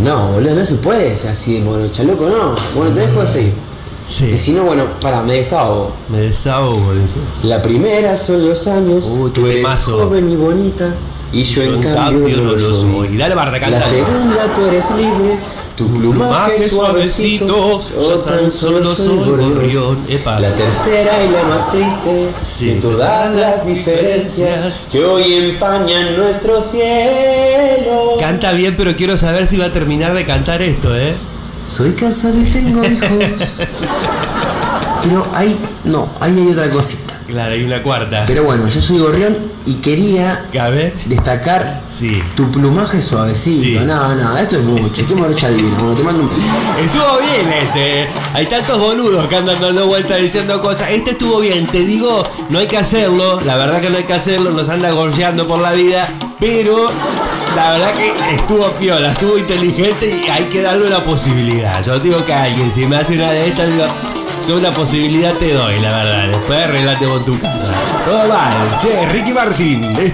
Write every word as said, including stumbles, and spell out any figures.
No, boludo, no se puede ser así de morocha, loco, no. Bueno, te dejo así. Sí. Y si no, bueno, para, me desahogo. Me desahogo de eso. La primera son los años. Uy, qué tú eres temazo. joven y bonita. Y yo, Yo en cambio, no lo soy. Dale, Marta, La canta. segunda, tú eres libre. Tu plumaje suavecito. Yo tan solo soy gorrión. Epa. La tercera y la más triste Sí. de todas las diferencias que hoy empañan nuestro cielo. Canta bien, pero quiero saber si va a terminar de cantar esto, ¿eh? Soy casado y tengo hijos. Pero ahí, no, ahí hay otra cosita. Claro, hay una cuarta. Pero bueno, yo soy gorrión y quería A ver. destacar Sí. tu plumaje suavecito. Sí. No, no, esto es mucho. Qué morocha divina. Bueno, te mando un beso. Estuvo bien este. Hay tantos boludos que andan dando vueltas diciendo cosas. Este estuvo bien, te digo, no hay que hacerlo. La verdad que no hay que hacerlo, nos anda gorjeando por la vida. Pero la verdad que estuvo piola, estuvo inteligente y hay que darle una posibilidad. Yo digo que alguien, si me hace una de estas, digo, yo una posibilidad te doy, la verdad. Después arreglate con tu casa. Todo mal. Che, Ricky Martin.